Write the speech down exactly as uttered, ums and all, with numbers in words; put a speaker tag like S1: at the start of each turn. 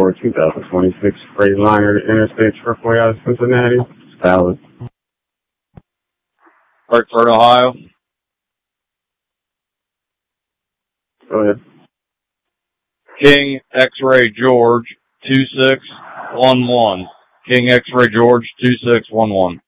S1: for a two thousand twenty-six Freightliner Interstate Expressway out of Cincinnati. It's valid.
S2: Hartford, Ohio.
S1: Go ahead.
S2: King X-Ray George, two six one one. King X-Ray George, two six one one.